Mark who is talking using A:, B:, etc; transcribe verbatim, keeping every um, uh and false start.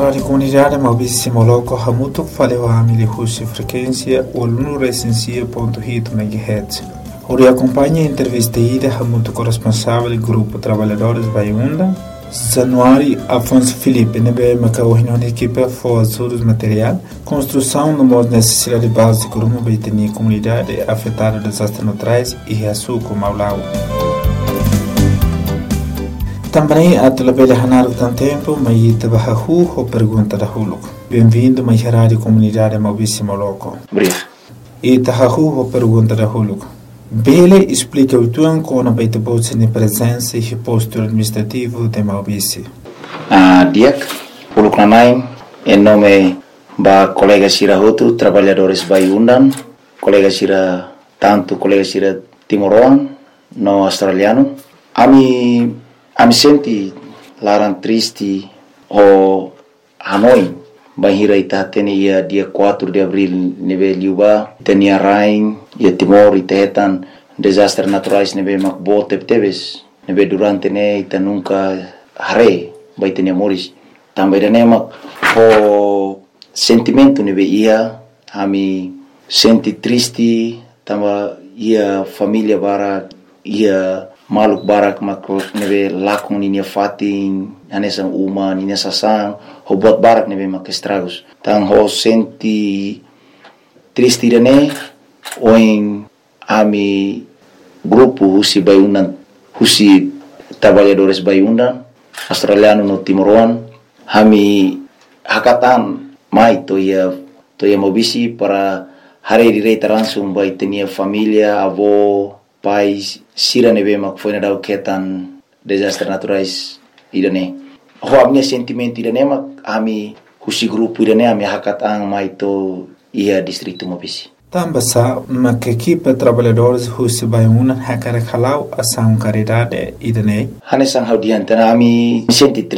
A: Rádio Comunidade Maurício Moloco Hamuto falou a milha russa frequência o aluno recensia ponto oito megahertz. Ori acompanha a entrevista ida Hamuto corresponsável do grupo Trabalhadores Baiunda. Januário Afonso Felipe nebe macau reunião equipe faz os material construção no modo necessidade base de grupo baitenia comunidade afetada desastres naturais e açúcar Maulau. Também a telebele hanar tanto tempo mas trabalha ou pergunta da huluco. Bem-vindo mais rádio comunidade Maurício Moloco.
B: Obrigado.
A: E tahahu ou pergunta da huluco. Bele explica o tuan com a baita bolsa de presença e posto administrativo de Maurício.
B: Ah, diak, huluco nanai, em nome ba colega Sira Hotu, trabalhadores Baiundan, colega Sira tanto colega Sira Timoroan, no australiano. Ami Ami senti larang triste o Hanoi bahira ita tenia dia quatro de abril neve liuba tenia rain e Timor itetan desastres naturais neve makbote teves neve durante ne ita nunca hare bai tenia moris também ne mak o sentimento neve ia ami senti triste tamba ia família bara ia maluk barak makro neve lakon ninia fatin anesa uma ninia sasang ho buat barak neve mak estragos tang ho senti triste dane oing ami grupo husi Baiundan husi trabalhadores Baiundan australiano no Timoroan hami hakatan mai to ia to ia mobisi para hari direita langsung bai tenia família avó pais sira neve mak foi na dau ketan desastres naturais idane ho amnya sentimento idane mak ami husi grupo idane ami hakatang mai to ia distrito Mobisi
A: tambasa mak equipe trabalhadores husi Baiundan hakara khalau asam caridade idane
B: hanesang haudian tana ami senti